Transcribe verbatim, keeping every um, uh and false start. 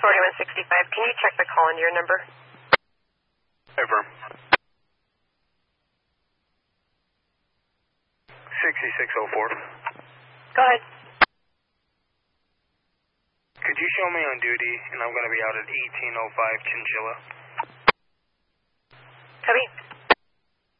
forty-one sixty-five. Can you check the call into your number? Affirm. sixty-six oh four. Go ahead. Could you show me on duty, and I'm going to be out at eighteen oh five Chinchilla? Copy.